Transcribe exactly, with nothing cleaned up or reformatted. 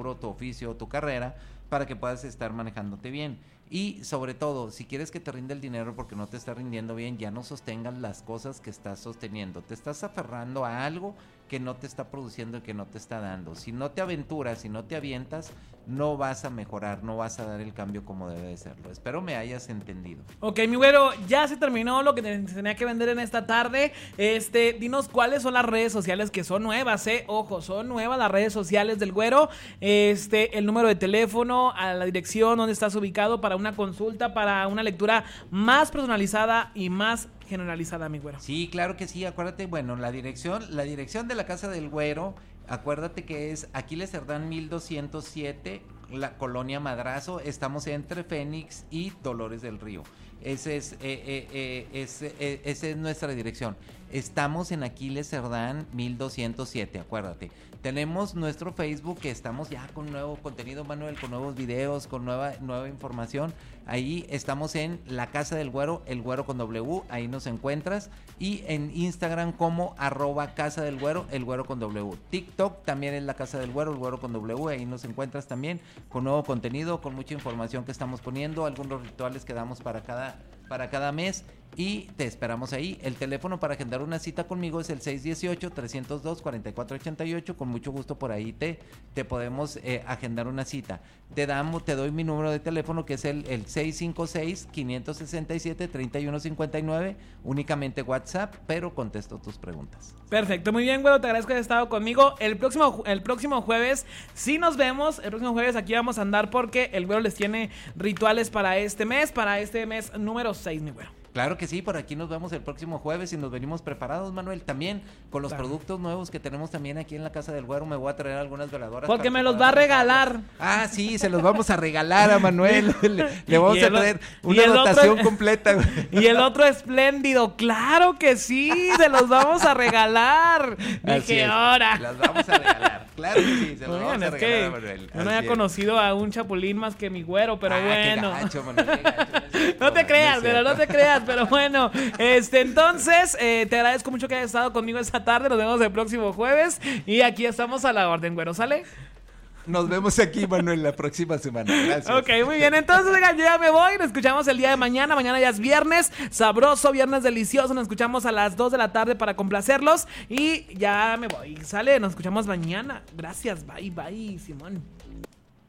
rubro, tu oficio, tu carrera, para que puedas estar manejándote bien. Y sobre todo, si quieres que te rinde el dinero porque no te está rindiendo bien, ya no sostengas las cosas que estás sosteniendo. Te estás aferrando a algo que no te está produciendo y que no te está dando. Si no te aventuras, si no te avientas, no vas a mejorar, no vas a dar el cambio como debe de serlo. Espero me hayas entendido. Ok, mi güero, ya se terminó lo que tenía que vender en esta tarde. Este, dinos cuáles son las redes sociales que son nuevas, eh. Ojo, son nuevas las redes sociales del güero. Este, el número de teléfono, a la dirección donde estás ubicado para una consulta, para una lectura más personalizada y más generalizada, mi güero. Sí, claro que sí, acuérdate, bueno, la dirección, la dirección de la Casa del Güero, acuérdate que es Aquiles Cerdán mil doscientos siete, la Colonia Madrazo, estamos entre Fénix y Dolores del Río. Ese es, eh, eh, eh, ese, eh, esa es nuestra dirección. Estamos en Aquiles Cerdán mil doscientos siete, acuérdate. Tenemos nuestro Facebook, que estamos ya con nuevo contenido, Manuel, con nuevos videos, con nueva, nueva información. Ahí estamos en La Casa del Güero, el Güero con W, ahí nos encuentras. Y en Instagram como arroba Casa del Güero, el Güero con W. TikTok también es La Casa del Güero, el Güero con W, ahí nos encuentras también con nuevo contenido, con mucha información que estamos poniendo, algunos rituales que damos para cada, para cada mes. Y te esperamos ahí. El teléfono para agendar una cita conmigo es el seis uno ocho, tres cero dos, cuatro cuatro ocho ocho. Con mucho gusto por ahí te, te podemos eh, agendar una cita. Te damos, te doy mi número de teléfono, que es el, el seis cinco seis, cinco seis siete, tres uno cinco nueve. Únicamente WhatsApp, pero contesto tus preguntas. Perfecto, muy bien, güero, te agradezco que hayas estado conmigo. El próximo, el próximo jueves sí nos vemos. El próximo jueves aquí vamos a andar porque el güero les tiene rituales para este mes, para este mes número seis, mi güero. Claro que sí, por aquí nos vemos el próximo jueves y nos venimos preparados, Manuel, también con los claro. productos nuevos que tenemos también aquí en la Casa del Güero. Me voy a traer algunas veladoras. Porque me los va a regalar. Ah, sí, se los vamos a regalar a Manuel. le, le vamos el, a traer una dotación otro, completa. Y el otro espléndido, claro que sí, se los vamos a regalar. Dije, ahora. Las vamos a regalar, claro que sí, se los bueno, vamos a es regalar que a Manuel. Yo no había conocido a un chapulín más que mi güero, pero ah, bueno. Qué gacho, Manuel, qué gacho, no, es no te creas, no pero no te creas. Pero bueno, este entonces eh, te agradezco mucho que hayas estado conmigo esta tarde. Nos vemos el próximo jueves y aquí estamos a la orden, güero, ¿sale? Nos vemos aquí, Manuel, la próxima semana. Gracias. Ok, muy bien. Entonces, oigan, yo ya me voy. Nos escuchamos el día de mañana. Mañana ya es viernes. Sabroso, viernes delicioso. Nos escuchamos a las dos de la tarde para complacerlos. Y ya me voy. Sale, nos escuchamos mañana. Gracias. Bye, bye, Simón.